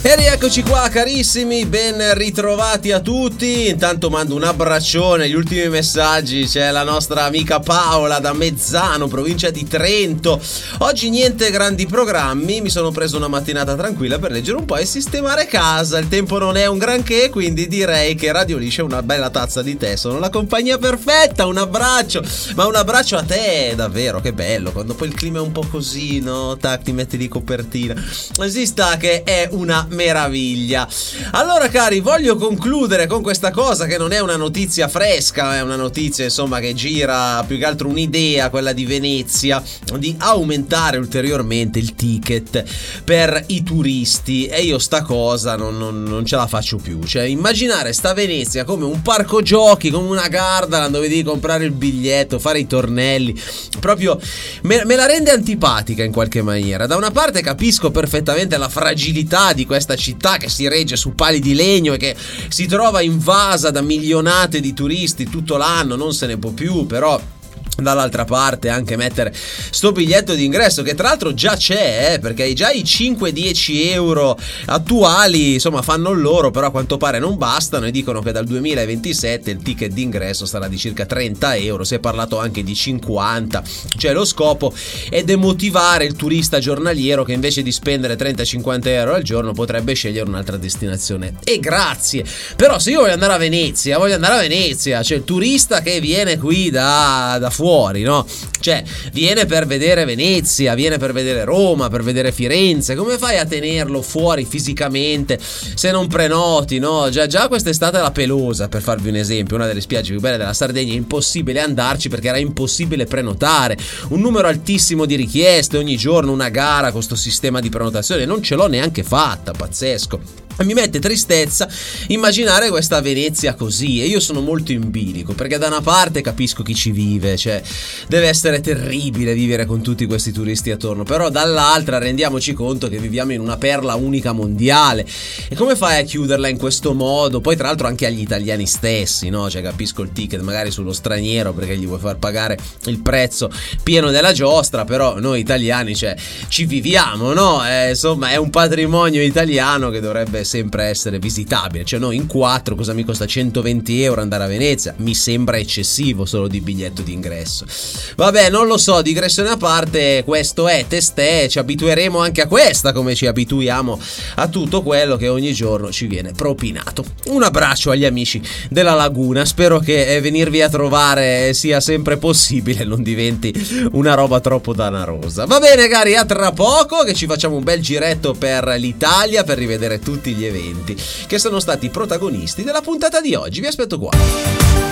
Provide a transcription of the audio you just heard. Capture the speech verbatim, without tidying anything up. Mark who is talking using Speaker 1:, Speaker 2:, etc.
Speaker 1: E rieccoci qua carissimi, ben ritrovati a tutti. Intanto mando un abbraccione, gli ultimi messaggi, c'è la nostra amica Paola da Mezzano, provincia di Trento. Oggi niente grandi programmi, mi sono preso una mattinata tranquilla per leggere un po' e sistemare casa. Il tempo non è un granché, quindi direi che Radio Liscia è una bella tazza di tè, sono la compagnia perfetta. Un abbraccio, ma un abbraccio a te, davvero, che bello quando poi il clima è un po' così, no? Tac, ti metti di copertina, si sta che è una meraviglia. Allora cari, voglio concludere con questa cosa che non è una notizia fresca, è una notizia insomma che gira più che altro un'idea, quella di Venezia, di aumentare ulteriormente il ticket per i turisti. E io sta cosa non, non, non ce la faccio più. Cioè immaginare sta Venezia come un parco giochi, come una Gardaland dove devi comprare il biglietto, fare i tornelli, proprio me, me la rende antipatica in qualche maniera. Da una parte capisco perfettamente la fragilità di questa città che si regge su pali di legno e che si trova invasa da milionate di turisti tutto l'anno, non se ne può più, però dall'altra parte anche mettere sto biglietto d'ingresso che tra l'altro già c'è, eh, perché già i cinque dieci euro attuali insomma fanno loro, però a quanto pare non bastano e dicono che dal duemilaventisette il ticket d'ingresso sarà di circa trenta euro. Si è parlato anche di cinquanta, cioè lo scopo è demotivare il turista giornaliero che invece di spendere trenta cinquanta euro al giorno potrebbe scegliere un'altra destinazione. E grazie, però se io voglio andare a Venezia, voglio andare a Venezia, cioè il turista che viene qui da, da fuori fuori, no? Cioè viene per vedere Venezia, viene per vedere Roma, per vedere Firenze. Come fai a tenerlo fuori fisicamente se non prenoti, no? Già, già quest'estate la Pelosa, per farvi un esempio, una delle spiagge più belle della Sardegna, è impossibile andarci perché era impossibile prenotare, un numero altissimo di richieste, ogni giorno una gara con questo sistema di prenotazione, non ce l'ho neanche fatta, pazzesco. Mi mette tristezza immaginare questa Venezia così, e io sono molto in bilico perché da una parte capisco chi ci vive, cioè deve essere terribile vivere con tutti questi turisti attorno, però dall'altra rendiamoci conto che viviamo in una perla unica mondiale e come fai a chiuderla in questo modo? Poi tra l'altro anche agli italiani stessi, no? Cioè capisco il ticket magari sullo straniero perché gli vuoi far pagare il prezzo pieno della giostra, però noi italiani cioè ci viviamo, no? Eh, insomma è un patrimonio italiano che dovrebbe sempre essere visitabile. Cioè noi in quattro cosa mi costa centoventi euro andare a Venezia? Mi sembra eccessivo solo di biglietto d'ingresso. Vabbè, non lo so, digressione a parte, questo è Testè, ci abitueremo anche a questa come ci abituiamo a tutto quello che ogni giorno ci viene propinato. Un abbraccio agli amici della Laguna, spero che venirvi a trovare sia sempre possibile, non diventi una roba troppo danarosa. Va bene cari, a tra poco che ci facciamo un bel giretto per l'Italia per rivedere tutti gli eventi che sono stati protagonisti della puntata di oggi. Vi aspetto qua.